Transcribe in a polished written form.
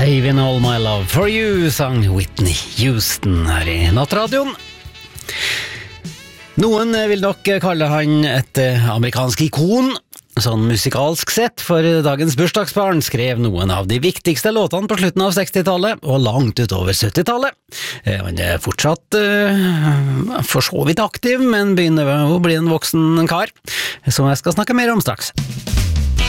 Saving all my love for you, sang Whitney Houston her i Nattradioen. Noen vil nok kalle han et amerikansk ikon. Sånn musikalsk sett, for dagens bursdagsbarn skrev noen av de viktigste låtene på slutten av 60-tallet og langt utover 70-tallet. Han er fortsatt for så vidt aktiv, men begynner å bli en voksen kar, som jeg skal snakke mer om straks.